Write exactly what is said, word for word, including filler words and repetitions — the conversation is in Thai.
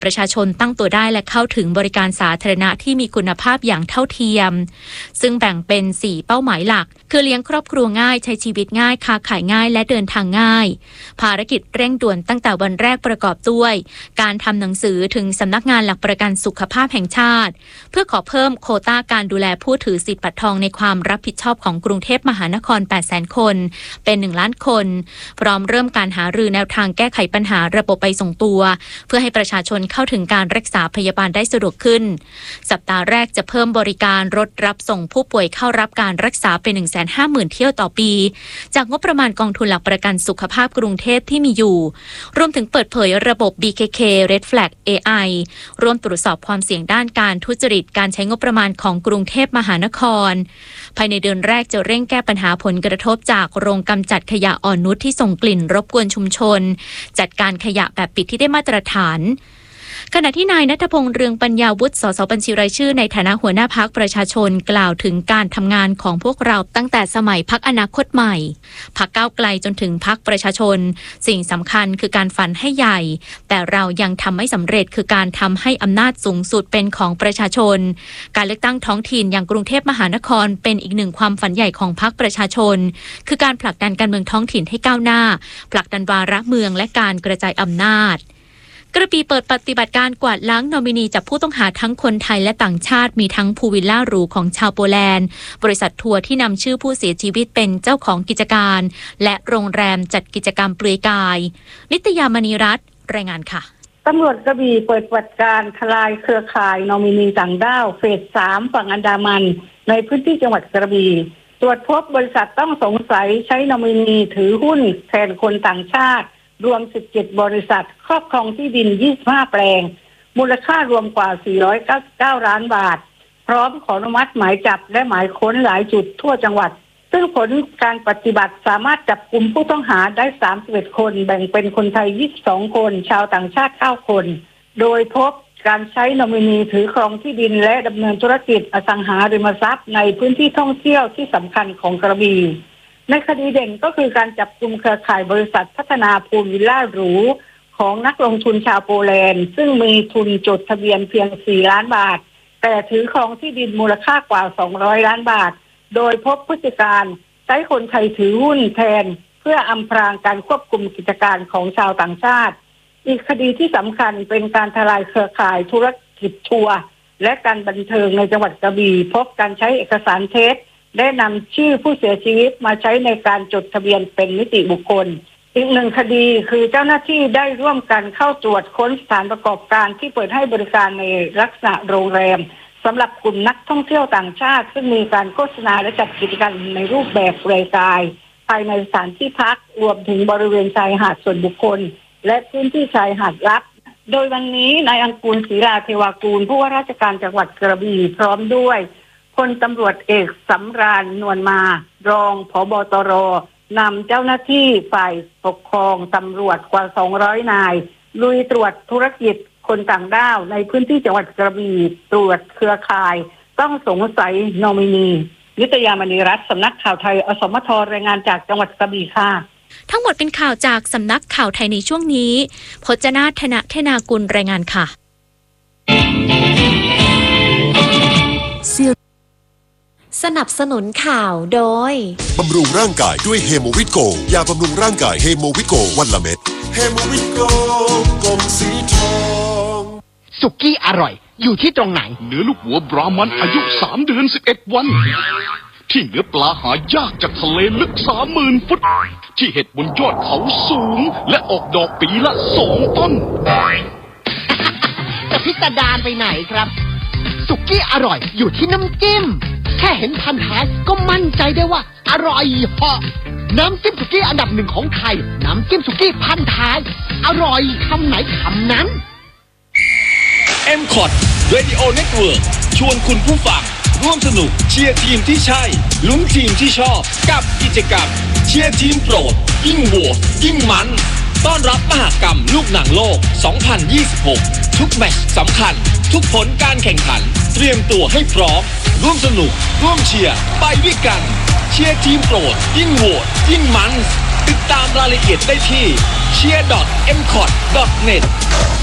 ประชาชนตั้งตัวได้และเข้าถึงบริการสาธารณะที่มีคุณภาพอย่างเท่าเทียมซึ่งแบ่งเป็นสี่เป้าหมายหลักคือเลี้ยงครอบครัวง่ายใช้ชีวิตง่ายค้าขายง่ายและเดินทางง่ายภารกิจเร่งด่วนตั้งแต่วันแรกประกอบด้วยการทำหนังสือถึงสำนักงานหลักประกันสุขภาพแห่งชาติเพื่อขอเพิ่มโควต้าการดูแลผู้ถือสิทธิบัตรทองในความรับผิดชอบของกรุงเทพมหานคร แปดแสน คนเป็นหนึ่งล้านคนพร้อมเริ่มการหารือแนวทางแก้ไขปัญหาระบบไปส่งตัวเพื่อให้ประชาชนเข้าถึงการรักษาพยาบาลได้สะดวกขึ้นสัปดาห์แรกจะเพิ่มบริการรถรับส่งผู้ป่วยเข้ารับการรักษาเป็น หนึ่งแสนห้าหมื่น เที่ยวต่อปีจากงบประมาณกองทุนหลักประกันสุขภาพกรุงเทพที่มีอยู่รวมถึงเปิดเผยระบบ บี เค เค Red Flag เอ ไอ ร่วมตรวจสอบความเสี่ยงด้านการทุจริตการใช้งบประมาณของกรุงเทพมหานครภายในเดือนแรกจะเร่งแก้ปัญหาผลกระทบจากโรงกำจัดขยะอ่อนนุชที่ส่งกลิ่นรบกวนชุมชนจัดการขยะแบบปิดที่ได้มาตรฐานขณะที่นายณัฐพงษ์เรืองปัญญาวุฒิสสบัญชีรายชื่อในฐานะหัวหน้าพรรคประชาชนกล่าวถึงการทำงานของพวกเราตั้งแต่สมัยพรรคอนาคตใหม่พรรคก้าวไกลจนถึงพรรคประชาชนสิ่งสำคัญคือการฝันให้ใหญ่แต่เรายังทำไม่สำเร็จคือการทำให้อำนาจสูงสุดเป็นของประชาชนการเลือกตั้งท้องถิ่นอย่างกรุงเทพมหานครเป็นอีกหนึ่งความฝันใหญ่ของพรรคประชาชนคือการผลักดันการเมืองท้องถิ่นให้ก้าวหน้าผลักดันวาระเมืองและการกระจายอำนาจกระบี่เปิดปฏิบัติการกวาดล้างนอมินีจับผู้ต้องหาทั้งคนไทยและต่างชาติมีทั้งพูลวิลล่าหรูของชาวโปแลนด์บริษัททัวร์ที่นำชื่อผู้เสียชีวิตเป็นเจ้าของกิจการและโรงแรมจัดกิจกรรมเปลือยกายนิตยามณีรัตน์รายงานค่ะตำรวจกระบี่เปิดปฏิบัติการทลายเครือข่ายนอมินีต่างด้าวเฟสสามฝั่งอันดามันในพื้นที่จังหวัดกระบี่ตรวจพบบริษัทต้องสงสัยใช้นอมินีถือหุ้นแทนคนต่างชาติรวมสิบเจ็ดบริษัทครอบครองที่ดินยี่สิบห้าแปลงมูลค่ารวมกว่าสี่ร้อยเก้าสิบเก้าล้านบาทพร้อมขออนุมัติหมายจับและหมายค้นหลายจุดทั่วจังหวัดซึ่งผลการปฏิบัติสามารถจับกุมผู้ต้องหาได้สามสิบเอ็ดคนแบ่งเป็นคนไทยยี่สิบสองคนชาวต่างชาติเก้าคนโดยพบการใช้นอมินีถือครองที่ดินและดำเนินธุรกิจอสังหาริมทรัพย์ในพื้นที่ท่องเที่ยวที่สำคัญของกระบี่ในคดีเด่นก็คือการจับกุมเครือข่ายบริษัทพัฒนาพูลวิลล่าหรูของนักลงทุนชาวโปแลนด์ซึ่งมีทุนจดทะเบียนเพียงสี่ล้านบาทแต่ถือครองที่ดินมูลค่ากว่าสองร้อยล้านบาทโดยพบผู้จัดการใช้คนไทยถือหุ้นแทนเพื่ออำพรางการควบคุมกิจการของชาวต่างชาติอีกคดีที่สำคัญเป็นการทลายเครือข่ายธุรกิจทัวร์และการบันเทิงในจังหวัดกระบี่พบการใช้เอกสารเท็จได้นำชื่อผู้เสียชีวิตมาใช้ในการจดทะเบียนเป็นนิติบุคคลอีกหนึ่งคดีคือเจ้าหน้าที่ได้ร่วมกันเข้าตรวจค้นสถานประกอบการที่เปิดให้บริการในลักษณะโรงแรมสำหรับกลุ่มนักท่องเที่ยวต่างชาติซึ่งมีการโฆษณาและจัดกิจกรรมในรูปแบบเปลือยกายภายในสถานที่พักรวมถึงบริเวณชายหาดส่วนบุคคลและพื้นที่ชายหาดลับโดยวันนี้นายอังกูลศรีราเทวากูลผู้ว่าราชการจังหวัดกระบี่พร้อมด้วยพลตำรวจเอกสำราญนวลมารองผบ.ตร.นำเจ้าหน้าที่ฝ่ายปกครองตำรวจกว่าสองร้อยนายลุยตรวจธุรกิจคนต่างด้าวในพื้นที่จังหวัดกระบี่ตรวจเครือข่ายต้องสงสัยนอมินีนิตยามณีรัตน์สำนักข่าวไทยอสมทรายงานจากจังหวัดกระบี่ค่ะทั้งหมดเป็นข่าวจากสำนักข่าวไทยในช่วงนี้พจนาถนะเทนากุลรายงานค่ะสนับสนุนข่าวโดยบำรุงร่างกายด้วยเฮโมวิโกยาบำรุงร่างกายเฮโมวิโกวันละเม็ดเฮโมวิโกกลมสีทองสุกี้อร่อยอยู่ที่ตรงไหนเนื้อลูกหัวบรามันอายุสามเดือนสิบเอ็ดวันที่เนื้อปลาหายากจากทะเลลึกสามหมื่นฟุตที่เห็ดบนยอดเขาสูงและออกดอกปีละสองต้นจะพิสดารไปไหนครับสุกี้อร่อยอยู่ที่น้ำจิ้มแค่เห็นพันท้ายก็มั่นใจได้ว่าอร่อยเหาะน้ำจิ้มสุกี้อันดับหนึ่งของไทยน้ำจิ้มสุกี้พันท้ายอร่อยคำไหนคำนั้นเอ็ม คอท Radio Network ชวนคุณผู้ฟังร่วมสนุกเชียร์ทีมที่ใช่ลุ้นทีมที่ชอบกับกิจกรรมเชียร์ทีมโปรดยิ่งโหวตยิ่งมันต้อนรับมหกรรมลูกหนังโลกสองพันยี่สิบหกทุกแมตช์สำคัญทุกผลการแข่งขันเตรียมตัวให้พร้อมร่วมสนุกร่วมเชียร์ไปด้วยกันเชียร์ทีมโปรดยิ่งโหวตยิ่งมันติดตามรายละเอียดได้ที่ เชียร์ ดอท เอ็ม คอท ดอท เน็ต